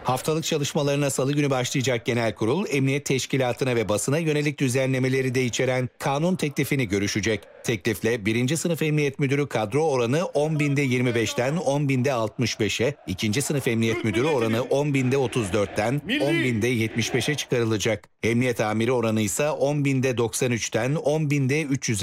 Haftalık çalışmalarına Salı günü başlayacak Genel Kurul, Emniyet Teşkilatı'na ve basına yönelik düzenlemeleri de içeren kanun teklifini görüşecek. Teklifle 1. Sınıf Emniyet Müdürü kadro oranı 10.000'de 25'ten 10.000'de 65'e, 2. Sınıf Emniyet Müdürü oranı 10.000'de 34'ten 10.000'de 75'e çıkarılacak. Emniyet Amiri oranı ise 10.000'de 93'ten 10.000'de 300'e